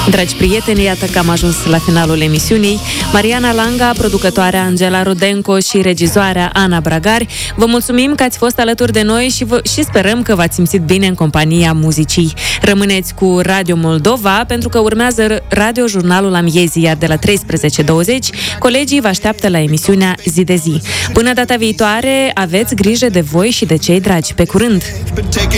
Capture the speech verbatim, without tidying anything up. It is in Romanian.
Dragi prieteni, iată că am ajuns la finalul emisiunii. Mariana Langa, producătoarea Angela Rudenco și regizoarea Ana Bragari, vă mulțumim că ați fost alături de noi și, vă, și sperăm că v-ați simțit bine în compania muzicii. Rămâneți cu Radio Moldova, pentru că urmează Radio Jurnalul Amiezii, iar de la treisprezece douăzeci colegii vă așteaptă la emisiunea Zi de Zi. Până data viitoare, aveți grijă de voi și de cei dragi. Pe curând!